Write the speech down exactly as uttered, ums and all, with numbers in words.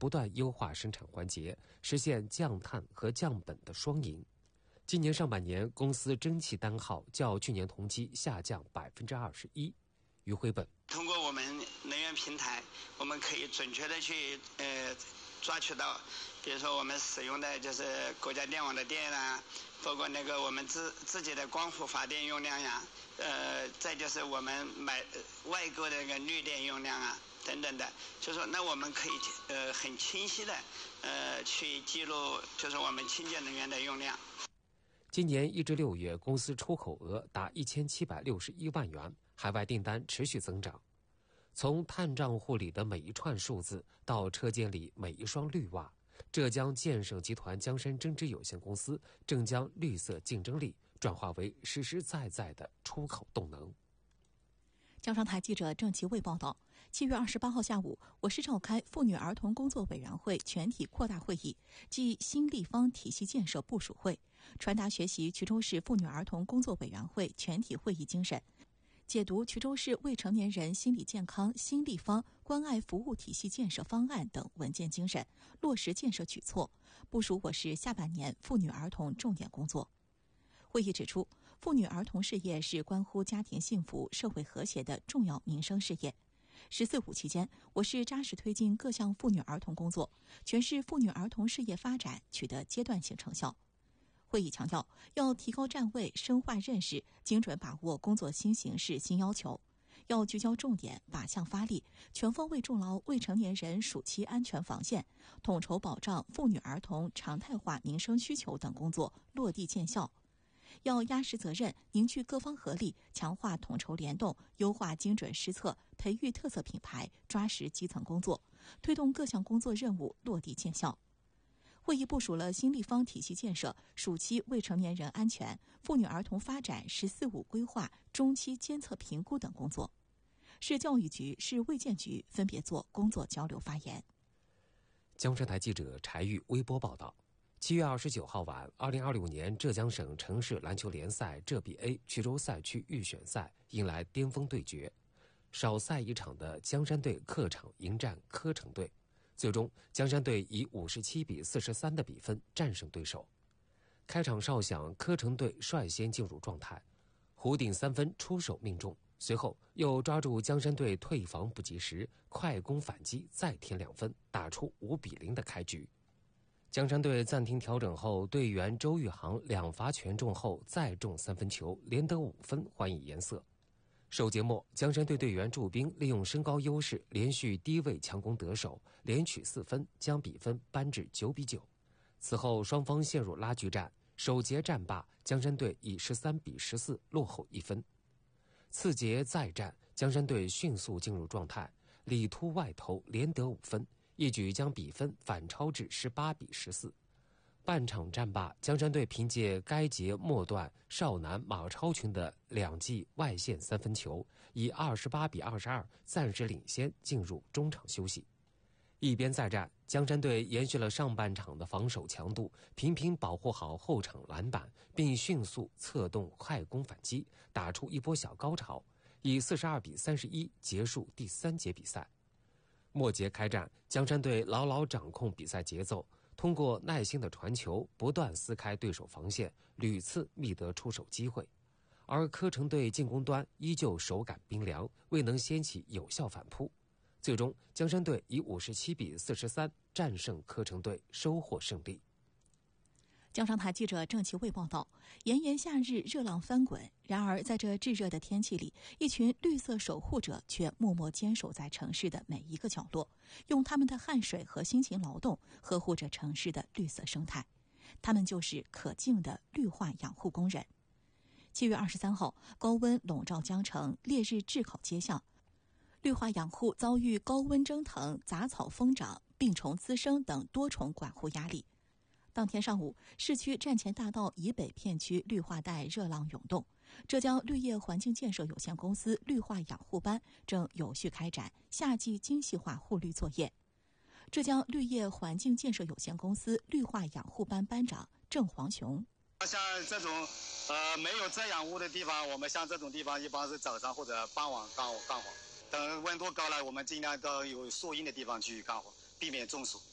不断优化生产环节，实现降碳和降本的双赢。今年上半年，公司蒸汽单号较去年同期下降百分之二十一。于辉本通过我们能源平台，我们可以准确的去呃抓取到，比如说我们使用的就是国家电网的电啊，包括那个我们自自己的光伏发电用量呀，呃，再就是我们买、呃、外购的那个绿电用量啊等等的，就说那我们可以呃很清晰的呃去记录，就是我们清洁能源的用量。 今年一至六月，公司出口额达一千七百六十一万元，海外订单持续增长。从碳账户里的每一串数字到车间里每一双绿袜，浙江建设集团江山针织有限公司正将绿色竞争力转化为实实在在的出口动能。 江商台记者郑其卫报道，七月二十八号下午，我市召开妇女儿童工作委员会全体扩大会议暨新立方体系建设部署会，传达学习衢州市妇女儿童工作委员会全体会议精神，解读衢州市未成年人心理健康新立方关爱服务体系建设方案等文件精神，落实建设举措，部署我市下半年妇女儿童重点工作。会议指出，妇女儿童事业是关乎家庭幸福、社会和谐的重要民生事业。十四五期间，我市扎实推进各项妇女儿童工作，全市妇女儿童事业发展取得阶段性成效。会议强调，要提高站位，深化认识，精准把握工作新形势、新要求，要聚焦重点，靶向发力，全方位筑牢未成年人暑期安全防线，统筹保障妇女儿童常态化民生需求等工作落地见效。要压实责任，凝聚各方合力，强化统筹联动，优化精准施策，培育特色品牌，抓实基层工作，推动各项工作任务落地见效。会议部署了新立方体系建设、暑期未成年人安全、妇女儿童发展“十四五”规划中期监测评估等工作。市教育局、市卫健局分别做工作交流发言。 江山台记者柴玉微波报道。七月二十九号晚，二零二六年浙江省城市篮球联赛浙 B A 衢州赛区预选赛迎来巅峰对决，少赛一场的江山队客场迎战科城队，最终江山队以五十七比四十三的比分战胜对手。开场哨响，科城队率先进入状态，胡顶三分出手命中，随后又抓住江山队退防不及时，快攻反击再添两分，打出五比零的开局。江山队暂停调整后，队员周玉航两罚全中后再中三分球，连得五分，还以颜色。首节末，江山队队员祝兵利用身高优势，连续低位强攻得手，连取四分，将比分扳至九比九。此后双方陷入拉锯战，首节战罢，江山队以十三比十四落后一分。次节再战，江山队迅速进入状态，里突外投连得五分，一举将比分反超至十八比十四。半场战罢，江山队凭借该节末段少男马超群的两记外线三分球，以二十八比二十二暂时领先，进入中场休息。一边再战，江山队延续了上半场的防守强度，频频保护好后场篮板，并迅速策动快攻反击，打出一波小高潮，以四十二比三十一结束第三节比赛。末节开战，江山队牢牢掌控比赛节奏，通过耐心的传球，不断撕开对手防线，屡次觅得出手机会。而科城队进攻端依旧手感冰凉，未能掀起有效反扑。最终，江山队以五十七比四十三战胜科城队，收获胜利。 江商台记者郑其卫报道，炎炎夏日热浪翻滚，然而在这炙热的天气里，一群绿色守护者却默默坚守在城市的每一个角落，用他们的汗水和辛勤劳动呵护着城市的绿色生态。他们就是可敬的绿化养护工人。七月二十三号，高温笼罩江城，烈日炙烤街巷，绿化养护遭遇高温蒸腾、杂草疯长、病虫滋生等多重管护压力。当天上午，市区站前大道以北片区绿化带热浪涌动，浙江绿业环境建设有限公司绿化养护班正有序开展夏季精细化护绿作业。浙江绿业环境建设有限公司绿化养护班班长郑黄雄： 像这种呃没有遮阳物的地方，我们像这种地方一般是早上或者傍晚干干活，等温度高了，我们尽量到有树荫的地方去干活，避免中暑。